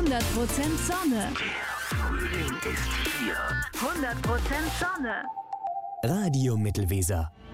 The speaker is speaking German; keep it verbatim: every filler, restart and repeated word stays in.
hundert Prozent Sonne. Der Frühling ist hier. hundert Prozent Sonne. Radio Mittelweser.